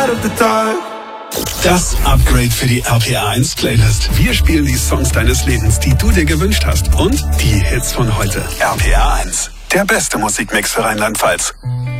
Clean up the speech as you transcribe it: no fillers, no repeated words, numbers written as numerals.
light up the dark. Das Upgrade für die RPA1 Playlist. Wir spielen die Songs deines Lebens, die du dir gewünscht hast. Und die Hits von heute. RPA1, der beste Musikmix für Rheinland-Pfalz.